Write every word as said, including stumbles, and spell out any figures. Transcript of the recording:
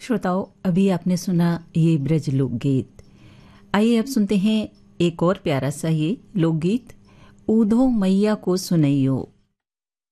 श्रोताओं, अभी आपने सुना ये ब्रज लोकगीत। आइए अब सुनते हैं एक और प्यारा सा ये लोकगीत, ऊधो मैया को सुनैयो।